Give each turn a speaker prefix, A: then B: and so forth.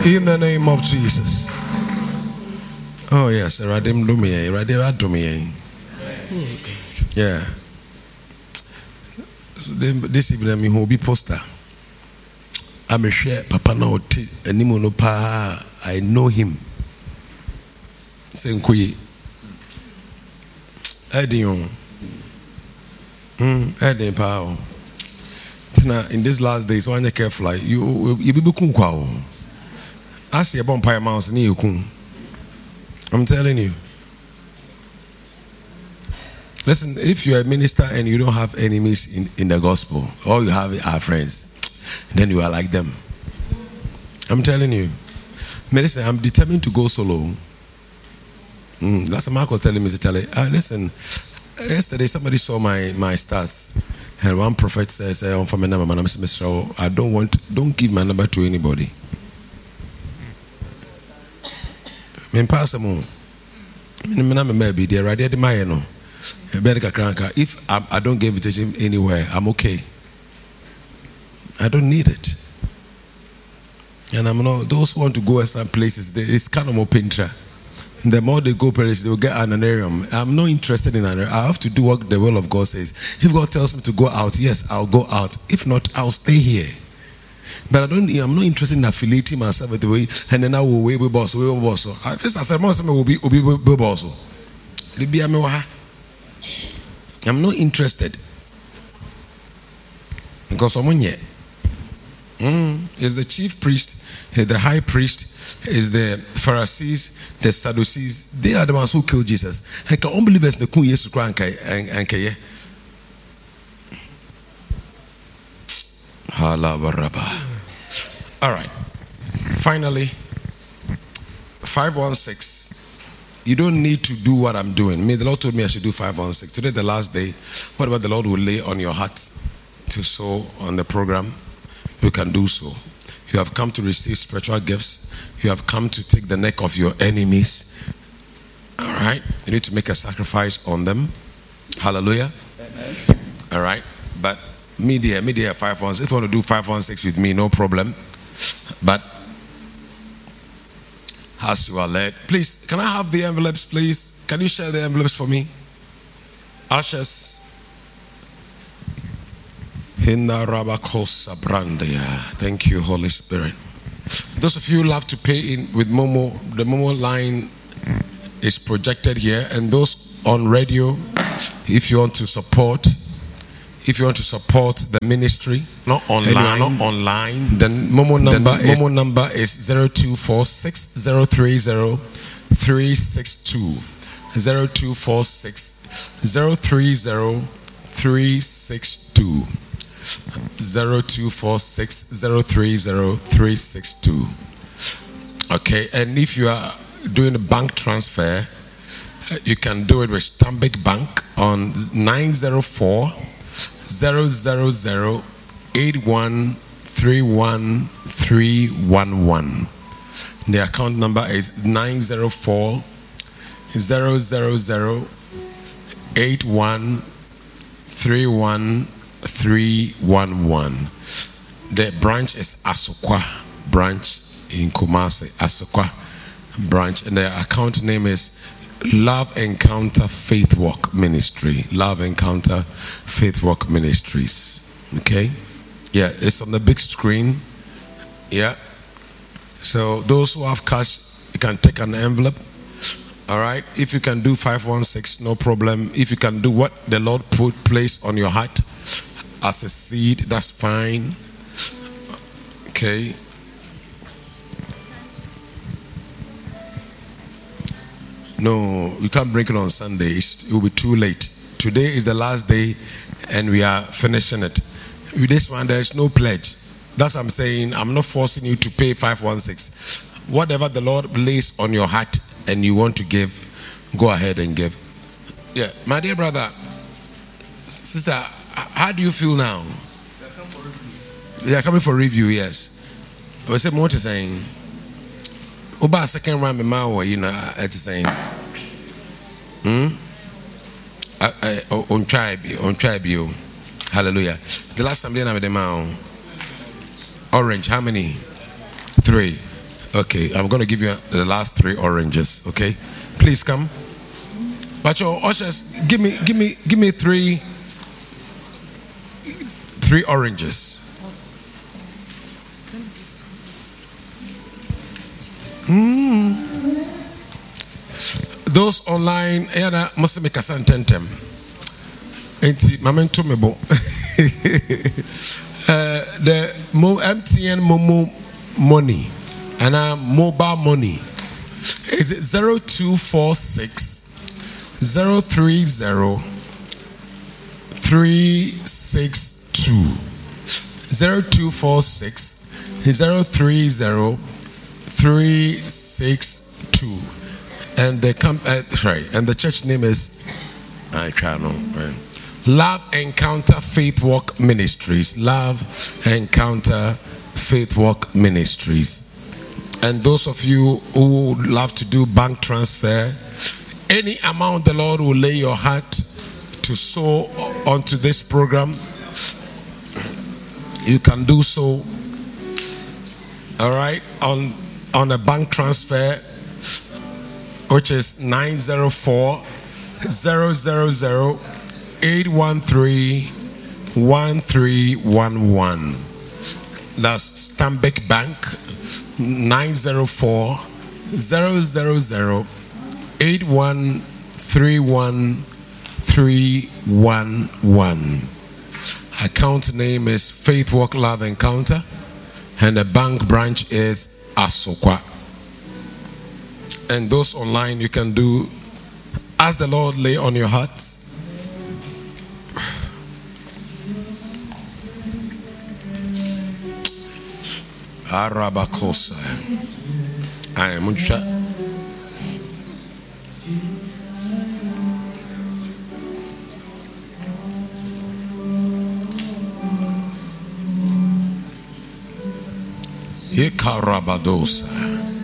A: In the name of Jesus. Oh yes, Radim Dumie, Radim Dumie. Yeah. So this evening me will be poster. I'm a share Papa no animo pa. I know him. Senkuyi. Edion. Edin pa. In these last days, when you careful, you be kunkwao. Ask your bumpire mouse ni yukun. I'm telling you. Listen, if you're a minister and you don't have enemies in the gospel, all you have are friends, then you are like them. I'm telling you. Listen, I'm determined to go solo. That's what Mark was telling me. Listen, yesterday somebody saw my stats, and one prophet says, don't give my number to anybody. If I don't give invitation anywhere, I'm okay. I don't need it. And I'm not, those who want to go at some places, it's kind of more painter. The more they go places, they'll get an honorarium. I'm not interested in an honorarium. I have to do what the will of God says. If God tells me to go out, yes, I'll go out. If not, I'll stay here. But I'm not interested in affiliating myself with the way, and then I will wait with boss. I said, will be boss. I'm not interested. Because someone yet is the chief priest, the high priest, is the Pharisees, the Sadducees. They are the ones who killed Jesus. Unbelievers the kun Yesu kra ankaye. All right. Finally, 516. You don't need to do what I'm doing. The Lord told me I should do 516. Today, the last day. What about the Lord will lay on your heart to sow on the program? You can do so. You have come to receive spiritual gifts. You have come to take the neck of your enemies. All right. You need to make a sacrifice on them. Hallelujah. Amen. All right. But media 516. If you want to do 516 with me, no problem. But as you are led, please, can I have the envelopes, please? Can you share the envelopes for me? Ushers. Thank you, Holy Spirit. Those of you who love to pay in with Momo, the Momo line is projected here, and those on radio, if you want to support the ministry, not online, then Momo number is 0246 030 362. 0246 030 362. 0246 030 362. Okay, and if you are doing a bank transfer, you can do it with Stanbic Bank on 904 000 8131311. The account number is 904 000 8131311. The branch is Asokwa branch in Kumasi. Asokwa branch, and the account name is Love Encounter Faith Walk Ministry. Love Encounter Faith Walk Ministries. Okay, yeah, it's on the big screen. Yeah, so those who have cash, you can take an envelope. All right, if you can do 516, no problem. If you can do what the Lord placed on your heart as a seed, that's fine. Okay. No, you can't break it on Sunday. It will be too late. Today is the last day, and we are finishing it. With this one, there is no pledge. That's what I'm saying. I'm not forcing you to pay 516. Whatever the Lord lays on your heart and you want to give, go ahead and give. Yeah, my dear brother, sister, how do you feel now? They are coming for review, yes. I say more to saying. About second round, you know, at the same. On tribe, you. Hallelujah. The last time they have them orange, how many? 3. Okay, I'm going to give you the last 3 oranges. Okay, please come. But your ushers, give me 3 oranges. Those online, must make a sententem. Enti mamento mebo. The MTN Momo money and mobile money is 0246 030 362 0246 030 362 and the and the church name is Love Encounter Faith Walk Ministries. Love Encounter Faith Walk Ministries. And those of you who would love to do bank transfer, any amount the Lord will lay your heart to sow onto this program, you can do so. All right, on a bank transfer, which is 904 000 813-1311. That's Stanbic Bank 904 000 813-1311. Account name is Faith Walk Love Encounter, and the bank branch is Asokwa. And those online, you can do as the Lord lay on your hearts. Arabakosa. I am Hikarabadosa.